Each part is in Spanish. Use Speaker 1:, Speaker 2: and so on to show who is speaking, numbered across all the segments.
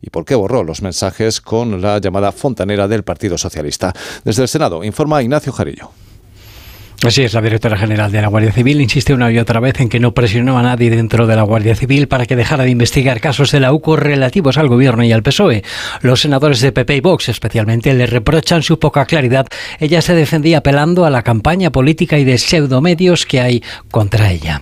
Speaker 1: y por qué borró los mensajes con la llamada fontanera del Partido Socialista. Desde el Senado informa Ignacio Jarillo.
Speaker 2: Así es, la directora general de la Guardia Civil insiste una y otra vez en que no presionó a nadie dentro de la Guardia Civil para que dejara de investigar casos de la UCO relativos al Gobierno y al PSOE. Los senadores de PP y Vox especialmente le reprochan su poca claridad. Ella se defendía apelando a la campaña política y de pseudomedios que hay contra ella.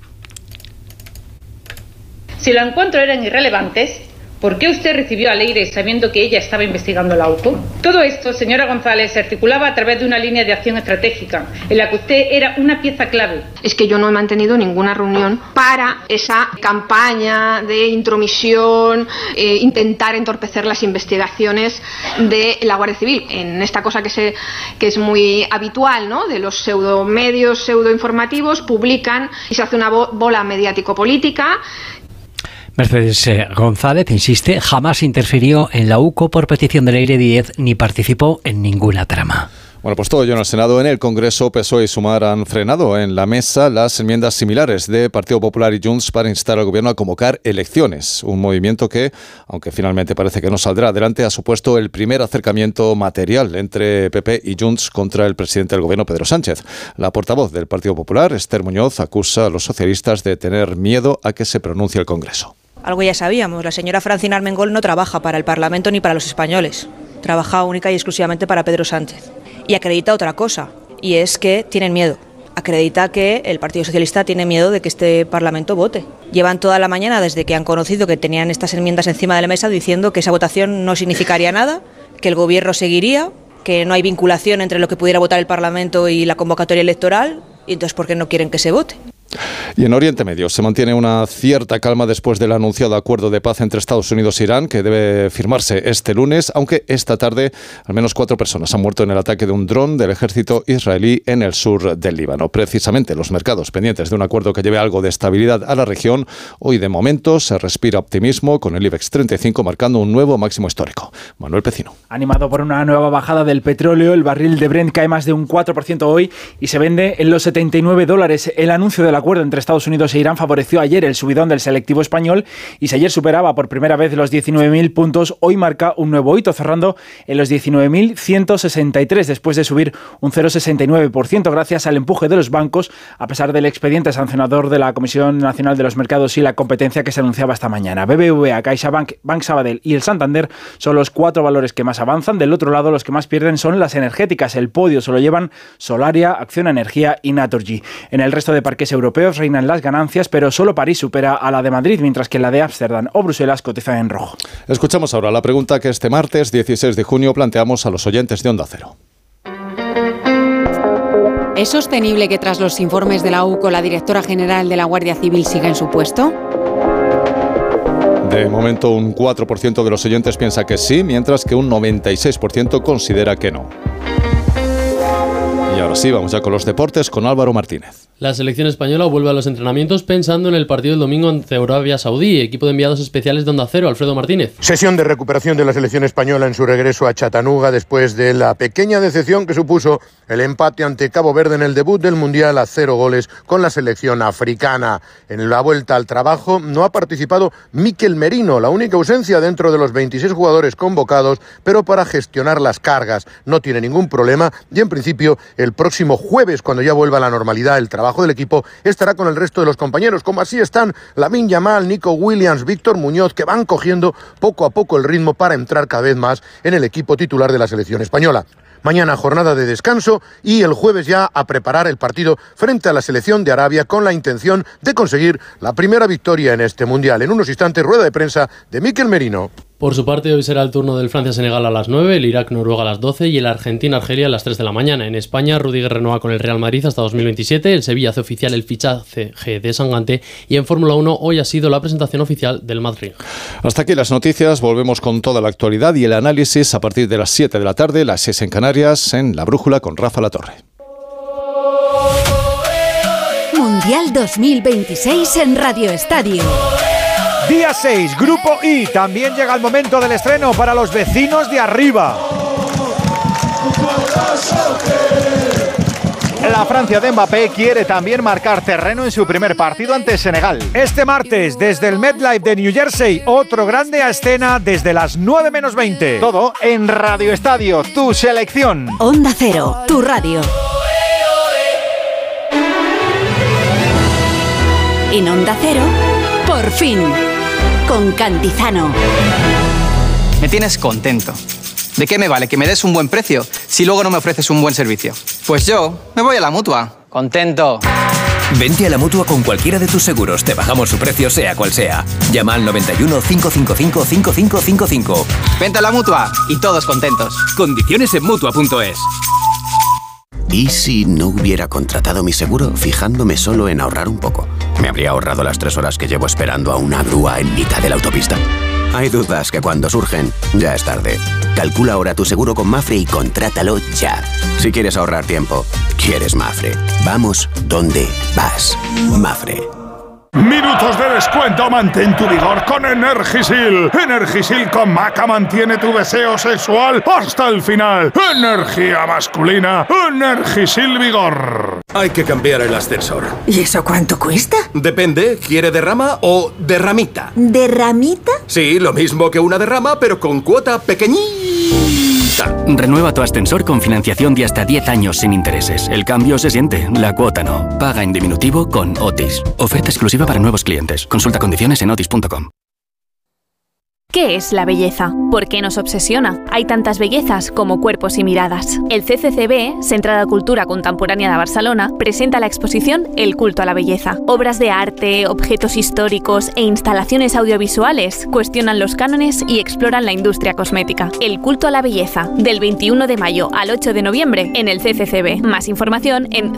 Speaker 3: Si los encuentros eran irrelevantes, ¿por qué usted recibió a Leire sabiendo que ella estaba investigando la UCO? Todo esto, señora González, se articulaba a través de una línea de acción estratégica, en la que usted era una pieza clave.
Speaker 4: Es que yo no he mantenido ninguna reunión para esa campaña de intromisión, intentar entorpecer las investigaciones de la Guardia Civil. En esta cosa que es muy habitual, ¿no?, de los pseudomedios, pseudoinformativos, publican y se hace una bola mediático-política.
Speaker 2: Mercedes González insiste, jamás interfirió en la UCO por petición de Leire Díez ni participó en ninguna trama.
Speaker 1: Bueno, pues todo ello en el Senado. En el Congreso, PSOE y Sumar han frenado en la mesa las enmiendas similares de Partido Popular y Junts para instar al Gobierno a convocar elecciones. Un movimiento que, aunque finalmente parece que no saldrá adelante, ha supuesto el primer acercamiento material entre PP y Junts contra el presidente del Gobierno, Pedro Sánchez. La portavoz del Partido Popular, Esther Muñoz, acusa a los socialistas de tener miedo a que se pronuncie el Congreso.
Speaker 5: Algo ya sabíamos, la señora Francina Armengol no trabaja para el Parlamento ni para los españoles. Trabaja única y exclusivamente para Pedro Sánchez. Y acredita otra cosa, y es que tienen miedo. Acredita que el Partido Socialista tiene miedo de que este Parlamento vote. Llevan toda la mañana, desde que han conocido que tenían estas enmiendas encima de la mesa, diciendo que esa votación no significaría nada, que el Gobierno seguiría, que no hay vinculación entre lo que pudiera votar el Parlamento y la convocatoria electoral, y entonces ¿por qué no quieren que se vote?
Speaker 1: Y en Oriente Medio se mantiene una cierta calma después del anunciado acuerdo de paz entre Estados Unidos e Irán, que debe firmarse este lunes, aunque esta tarde al menos 4 personas han muerto en el ataque de un dron del ejército israelí en el sur del Líbano. Precisamente los mercados pendientes de un acuerdo que lleve algo de estabilidad a la región, hoy de momento se respira optimismo, con el IBEX 35 marcando un nuevo máximo histórico. Manuel Pecino.
Speaker 6: Animado por una nueva bajada del petróleo, el barril de Brent cae más de un 4% hoy y se vende en los $79. El anuncio del acuerdo entre Estados Unidos e Irán favoreció ayer el subidón del selectivo español y si ayer superaba por primera vez los 19.000 puntos, hoy marca un nuevo hito, cerrando en los 19.163 después de subir un 0,69% gracias al empuje de los bancos, a pesar del expediente sancionador de la Comisión Nacional de los Mercados y la Competencia que se anunciaba esta mañana. BBVA, CaixaBank, Banc Sabadell y el Santander son los 4 valores que más avanzan. Del otro lado, los que más pierden son las energéticas. El podio se lo llevan Solaria, Acciona Energía y Naturgy. En el resto de parques europeos reinan las ganancias, pero solo París supera a la de Madrid, mientras que la de Ámsterdam o Bruselas cotiza en rojo.
Speaker 1: Escuchamos ahora la pregunta que este martes 16 de junio planteamos a los oyentes de Onda Cero.
Speaker 7: ¿Es sostenible que tras los informes de la UCO la directora general de la Guardia Civil siga en su puesto?
Speaker 1: De momento un 4% de los oyentes piensa que sí, mientras que un 96% considera que no. Y ahora sí, vamos ya con los deportes con Álvaro Martínez.
Speaker 8: La selección española vuelve a los entrenamientos pensando en el partido del domingo ante Arabia Saudí. Equipo de enviados especiales de Onda Cero, Alfredo Martínez.
Speaker 9: Sesión de recuperación de la selección española en su regreso a Chattanooga después de la pequeña decepción que supuso el empate ante Cabo Verde en el debut del Mundial a 0 goles con la selección africana. En la vuelta al trabajo no ha participado Mikel Merino, la única ausencia dentro de los 26 jugadores convocados, pero para gestionar las cargas no tiene ningún problema y en principio el próximo jueves, cuando ya vuelva a la normalidad el trabajo del equipo, estará con el resto de los compañeros, como así están Lamine Yamal, Nico Williams, Víctor Muñoz, que van cogiendo poco a poco el ritmo para entrar cada vez más en el equipo titular de la selección española. Mañana jornada de descanso y el jueves ya a preparar el partido frente a la selección de Arabia con la intención de conseguir la primera victoria en este Mundial. En unos instantes, rueda de prensa de Mikel Merino.
Speaker 8: Por su parte, hoy será el turno del Francia-Senegal a las 9, el Irak-Noruega a las 12 y el Argentina-Argelia a las 3 de la mañana. En España, Rudiger renueva con el Real Madrid hasta 2027, el Sevilla hace oficial el fichaje de Sangante y en Fórmula 1 hoy ha sido la presentación oficial del Madrid.
Speaker 1: Hasta aquí las noticias, volvemos con toda la actualidad y el análisis a partir de las 7 de la tarde, las 6 en Canarias, en La Brújula con Rafa Latorre.
Speaker 10: Mundial 2026 en Radio Estadio.
Speaker 11: Día 6, Grupo I. También llega el momento del estreno para los vecinos de arriba. La Francia de Mbappé quiere también marcar terreno en su primer partido ante Senegal. Este martes, desde el MetLife de New Jersey, otro grande a escena desde las 9 menos 20. Todo en Radio Estadio, tu selección.
Speaker 10: Onda Cero, tu radio. En Onda Cero, por fin, con Cantizano.
Speaker 12: Me tienes contento. ¿De qué me vale que me des un buen precio si luego no me ofreces un buen servicio? Pues yo me voy a la Mutua. Contento.
Speaker 13: Vente a la Mutua con cualquiera de tus seguros. Te bajamos su precio sea cual sea. Llama al 91 555 5555.
Speaker 12: Vente a la Mutua y todos contentos.
Speaker 13: Condiciones en Mutua.es.
Speaker 14: ¿Y si no hubiera contratado mi seguro fijándome solo en ahorrar un poco? ¿Me habría ahorrado las 3 horas que llevo esperando a una grúa en mitad de la autopista? Hay dudas que cuando surgen, ya es tarde. Calcula ahora tu seguro con Mafre y contrátalo ya. Si quieres ahorrar tiempo, quieres Mafre. Vamos donde vas. Mafre.
Speaker 15: Minutos de descuento, mantén tu vigor con Energisil. Energisil con Maca mantiene tu deseo sexual hasta el final. Energía masculina, Energisil Vigor.
Speaker 16: Hay que cambiar el ascensor.
Speaker 17: ¿Y eso cuánto cuesta?
Speaker 16: Depende, ¿quiere derrama o derramita?
Speaker 17: ¿Derramita?
Speaker 16: Sí, lo mismo que una derrama, pero con cuota pequeñita.
Speaker 18: Renueva tu ascensor con financiación de hasta 10 años sin intereses. El cambio se siente, la cuota no. Paga en diminutivo con Otis. Oferta exclusiva para nuevos clientes. Consulta condiciones en otis.com.
Speaker 19: ¿Qué es la belleza? ¿Por qué nos obsesiona? Hay tantas bellezas como cuerpos y miradas. El CCCB, Centre de Cultura Contemporánea de Barcelona, presenta la exposición El culto a la belleza. Obras de arte, objetos históricos e instalaciones audiovisuales cuestionan los cánones y exploran la industria cosmética. El culto a la belleza, del 21 de mayo al 8 de noviembre en el CCCB. Más información en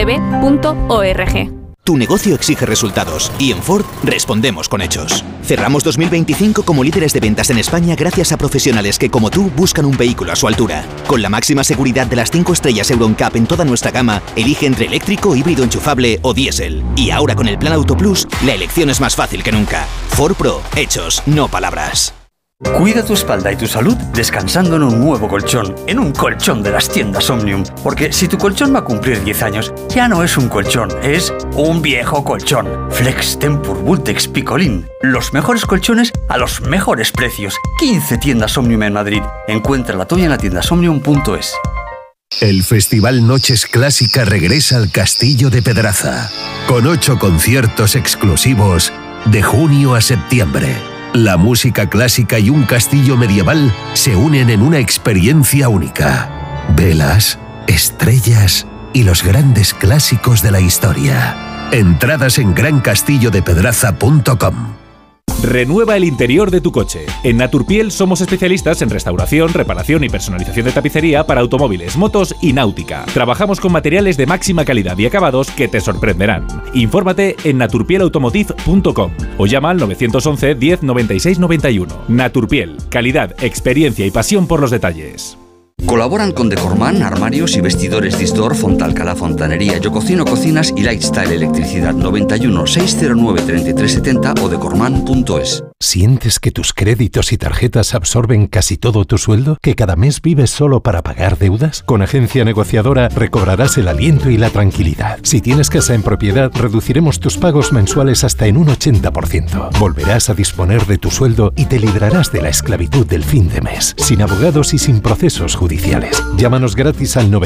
Speaker 19: cccb.org.
Speaker 20: Tu negocio exige resultados y en Ford respondemos con hechos. Cerramos 2025 como líderes de ventas en España gracias a profesionales que, como tú, buscan un vehículo a su altura. Con la máxima seguridad de las 5 estrellas Euro NCAP en toda nuestra gama, elige entre eléctrico, híbrido enchufable o diésel. Y ahora con el Plan Auto Plus, la elección es más fácil que nunca. Ford Pro, hechos, no palabras.
Speaker 21: Cuida tu espalda y tu salud descansando en un nuevo colchón, en un colchón de las tiendas Omnium. Porque si tu colchón va a cumplir 10 años, ya no es un colchón, es un viejo colchón. Flex Tempur Vultex Picolín. Los mejores colchones a los mejores precios. 15 tiendas Omnium en Madrid. Encuentra la tuya en la tiendasomnium.es.
Speaker 22: El Festival Noches Clásica regresa al Castillo de Pedraza, con 8 conciertos exclusivos de junio a septiembre. La música clásica y un castillo medieval se unen en una experiencia única. Velas, estrellas y los grandes clásicos de la historia. Entradas en grancastillodepedraza.com.
Speaker 23: Renueva el interior de tu coche. En Naturpiel somos especialistas en restauración, reparación y personalización de tapicería para automóviles, motos y náutica. Trabajamos con materiales de máxima calidad y acabados que te sorprenderán. Infórmate en naturpielautomotive.com o llama al 911 10 96 91. Naturpiel, calidad, experiencia y pasión por los detalles.
Speaker 24: Colaboran con Decorman, armarios y vestidores Disdor, Fontalcala, Fontanería, Yo Cocino, Cocinas y Lifestyle Electricidad. 91 609 3370 o decorman.es.
Speaker 22: ¿Sientes que tus créditos y tarjetas absorben casi todo tu sueldo? ¿Que cada mes vives solo para pagar deudas? Con Agencia Negociadora recobrarás el aliento y la tranquilidad. Si tienes casa en propiedad, reduciremos tus pagos mensuales hasta en un 80%. Volverás a disponer de tu sueldo y te librarás de la esclavitud del fin de mes, sin abogados y sin procesos judiciales. Llámanos gratis al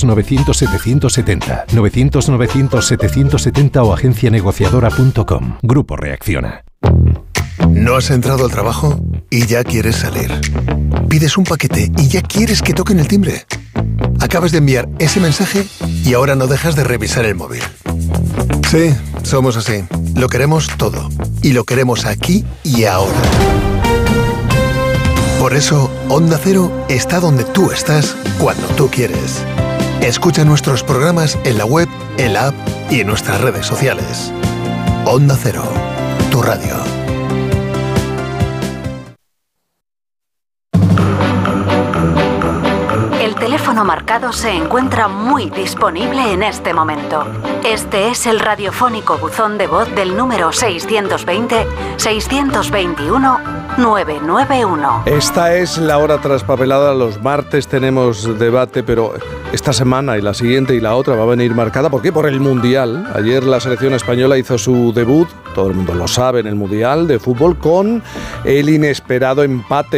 Speaker 22: 900-900-770, 900-900-770 o agencianegociadora.com. Grupo Reacciona.
Speaker 25: ¿No has entrado al trabajo y ya quieres salir? Pides un paquete y ya quieres que toquen el timbre. Acabas de enviar ese mensaje y ahora no dejas de revisar el móvil. Sí, somos así. Lo queremos todo. Y lo queremos aquí y ahora. Por eso, Onda Cero está donde tú estás cuando tú quieres. Escucha nuestros programas en la web, en la app y en nuestras redes sociales. Onda Cero, tu radio.
Speaker 10: El teléfono teléfono marcado se encuentra muy disponible en este momento. Este es el radiofónico buzón de voz del número 620-621-991.
Speaker 2: Esta es la hora traspapelada. Los martes tenemos debate, pero esta semana y la siguiente y la otra va a venir marcada. ¿Por qué? Por el Mundial. Ayer la selección española hizo su debut, todo el mundo lo sabe, en el Mundial de fútbol, con el inesperado empate